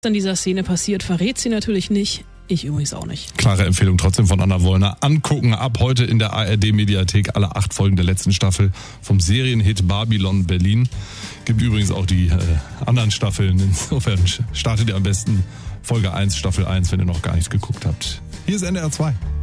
in dieser Szene passiert, verrät sie natürlich nicht. Ich übrigens auch nicht. Klare Empfehlung trotzdem von Anna Wollner. Angucken ab heute in der ARD-Mediathek alle 8 Folgen der letzten Staffel vom Serienhit Babylon Berlin. Gibt übrigens auch die anderen Staffeln. Insofern startet ihr am besten Folge 1, Staffel 1, wenn ihr noch gar nichts geguckt habt. Hier ist NDR 2.